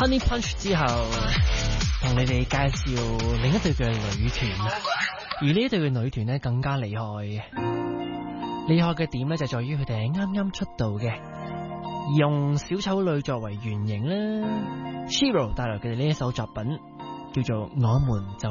Honey Punch 之後，同你哋介紹另一隊嘅女團，而呢一隊嘅女團咧更加厲害嘅。厲害嘅點咧就在於佢哋係啱啱出道嘅，用小丑女作為原型啦。Shiro 帶來嘅呢一首作品叫做《我們就